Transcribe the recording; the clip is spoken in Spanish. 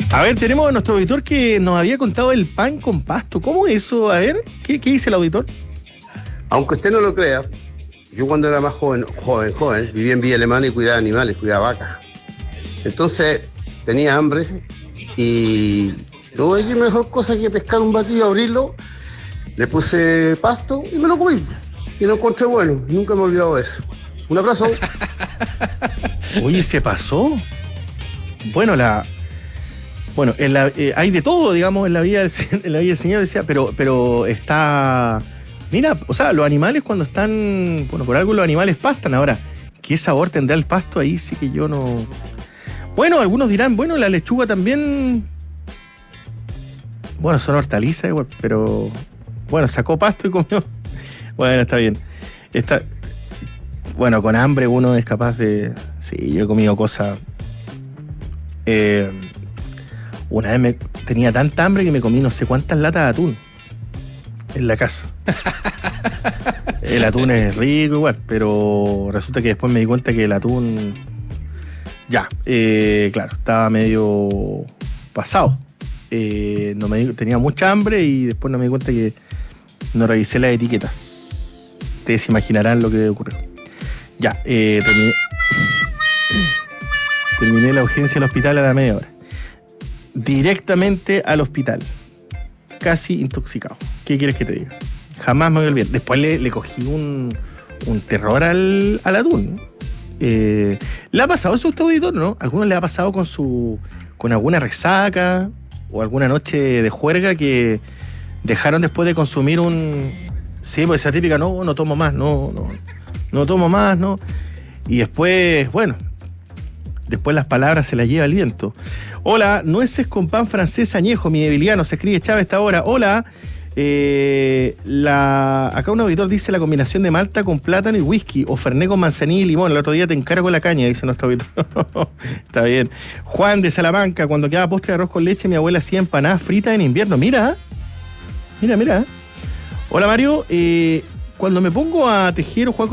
A ver, tenemos a nuestro auditor que nos había contado el pan con pasto. ¿Cómo es eso? A ver, ¿qué dice el auditor? Aunque usted no lo crea, yo cuando era más joven, vivía en Villa Alemana y cuidaba animales, cuidaba vacas. Entonces tenía hambre y no hay mejor cosa que pescar un batido, abrirlo, le puse pasto y me lo comí. Y lo encontré bueno, nunca me he olvidado de eso. Un abrazo. Oye, ¿se pasó? Bueno, hay de todo, digamos, en la vida del Señor, decía, pero está... Mira, o sea, los animales cuando están... Bueno, por algo los animales pastan. Ahora, ¿qué sabor tendrá el pasto? Ahí sí que yo no... Bueno, algunos dirán, bueno, la lechuga también... Bueno, son hortalizas igual, pero... Bueno, sacó pasto y comió. Bueno, está bien. Bueno, con hambre uno es capaz de... Sí, yo he comido cosas... Una vez tenía tanta hambre que me comí no sé cuántas latas de atún en la casa. El atún es rico igual, pero resulta que después me di cuenta que el atún... claro, estaba medio pasado. Tenía mucha hambre y después no me di cuenta que no revisé las etiquetas. Ustedes se imaginarán lo que ocurrió. Terminé la urgencia del hospital a la media hora. Directamente al hospital. Casi intoxicado. ¿Qué quieres que te diga? Jamás me voy a olvidar. Después le cogí un terror al atún. ¿Le ha pasado eso a usted, auditor, no? ¿A algunos le ha pasado con alguna resaca o alguna noche de juerga que dejaron después de consumir Sí, pues esa típica, no tomo más, no tomo más, no. Y después, bueno... Después las palabras se las lleva el viento. Hola, nueces con pan francés añejo, mi Emiliano, se escribe Chávez a esta hora. Hola, acá un auditor dice la combinación de malta con plátano y whisky, o fernet con manzanilla y limón. El otro día te encargo la caña, dice nuestro auditor. Está bien. Juan de Salamanca, cuando quedaba postre de arroz con leche, mi abuela hacía empanadas fritas en invierno. Mira. Hola, Mario. Cuando me pongo a tejer o jugar